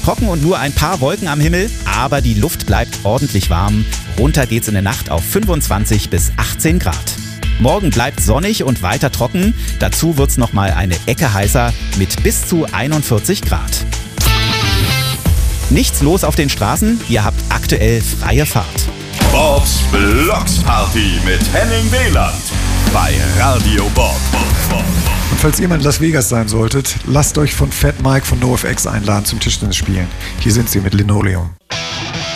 trocken und nur ein paar Wolken am Himmel, aber die Luft bleibt ordentlich warm. Runter geht's in der Nacht auf 25 bis 18 Grad. Morgen bleibt sonnig und weiter trocken. Dazu wird's nochmal eine Ecke heißer mit bis zu 41 Grad. Nichts los auf den Straßen, ihr habt aktuell freie Fahrt. Bobs Blocksparty mit Henning Wieland bei Radio Bob. Und falls ihr mal in Las Vegas sein solltet, lasst euch von Fat Mike von NoFX einladen zum Tischtennis spielen. Hier sind sie mit Linoleum.